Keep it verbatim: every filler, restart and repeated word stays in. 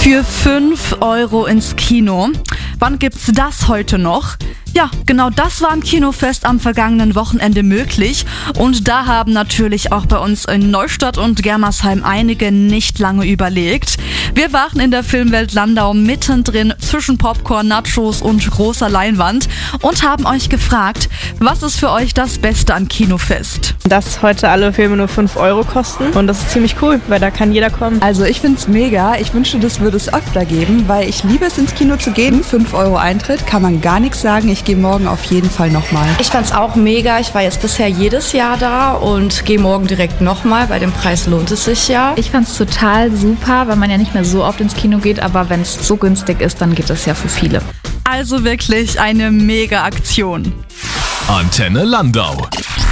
Für fünf Euro ins Kino. Wann gibt's das heute noch? Ja, genau das war im Kinofest am vergangenen Wochenende möglich. Und da haben natürlich auch bei uns in Neustadt und Germersheim einige nicht lange überlegt. Wir waren in der Filmwelt Landau mittendrin zwischen Popcorn, Nachos und großer Leinwand und haben euch gefragt, was ist für euch das Beste am Kinofest? Dass heute alle Filme nur fünf Euro kosten und das ist ziemlich cool, weil da kann jeder kommen. Also ich find's mega. Ich wünschte, das würde es öfter geben, weil ich liebe es, ins Kino zu gehen. fünf Euro Eintritt, kann man gar nichts sagen. Ich gehe morgen auf jeden Fall nochmal. Ich fand's auch mega. Ich war jetzt bisher jedes Jahr da und gehe morgen direkt nochmal. Bei dem Preis lohnt es sich ja. Ich fand's total super, weil man ja nicht mehr so oft ins Kino geht, aber wenn es so günstig ist, dann geht es ja für viele. Also wirklich eine Mega-Aktion. Antenne Landau.